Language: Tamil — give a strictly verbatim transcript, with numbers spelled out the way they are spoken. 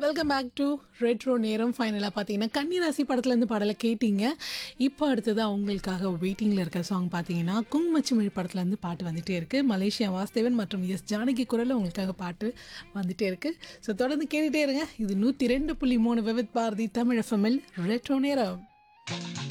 வெல்கம் பேக் டு ரெட்ரோ நேரம். ஃபைனலாக பார்த்தீங்கன்னா கன்னிராசி படத்துலேருந்து பாடலை கேட்டீங்க. இப்போ அடுத்தது அவங்களுக்காக வெயிட்டிங்கில் இருக்க சாங் பார்த்தீங்கன்னா குங்குமச்சிமிழ் படத்துலேருந்து பாட்டு வந்துகிட்டே இருக்குது. மலேசியா வாசுதேவன் மற்றும் எஸ் ஜானகி குரலில் உங்களுக்காக பாட்டு வந்துகிட்டே இருக்குது. ஸோ தொடர்ந்து கேட்டுகிட்டே இருங்க. இது நூற்றி ரெண்டு புள்ளி மூணு விவித் பாரதி தமிழ் எஃப்எம்எல் ரெட்ரோ நேரம்.